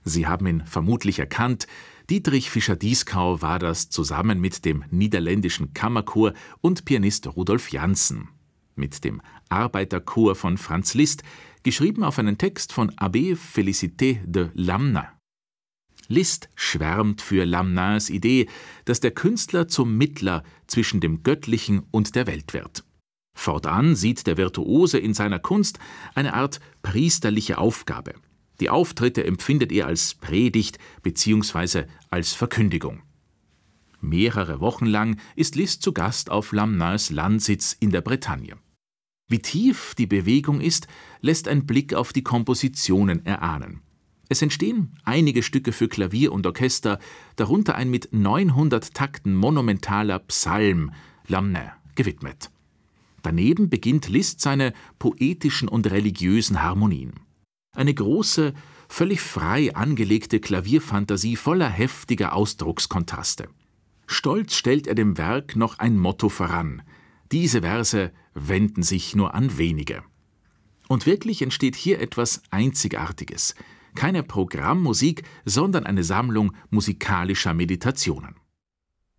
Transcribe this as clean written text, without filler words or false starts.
Sie haben ihn vermutlich erkannt. Dietrich Fischer-Dieskau war das zusammen mit dem niederländischen Kammerchor und Pianist Rudolf Janssen. Mit dem Arbeiterchor von Franz Liszt, geschrieben auf einen Text von Abbé Félicité de Lamennais. Liszt schwärmt für Lamennais Idee, dass der Künstler zum Mittler zwischen dem Göttlichen und der Welt wird. Fortan sieht der Virtuose in seiner Kunst eine Art priesterliche Aufgabe. Die Auftritte empfindet er als Predigt bzw. als Verkündigung. Mehrere Wochen lang ist Liszt zu Gast auf Lamennais Landsitz in der Bretagne. Wie tief die Bewegung ist, lässt ein Blick auf die Kompositionen erahnen. Es entstehen einige Stücke für Klavier und Orchester, darunter ein mit 900 Takten monumentaler Psalm, Lamennais, gewidmet. Daneben beginnt Liszt seine poetischen und religiösen Harmonien. Eine große, völlig frei angelegte Klavierfantasie voller heftiger Ausdruckskontraste. Stolz stellt er dem Werk noch ein Motto voran: Diese Verse wenden sich nur an wenige. Und wirklich entsteht hier etwas Einzigartiges. Keine Programmmusik, sondern eine Sammlung musikalischer Meditationen.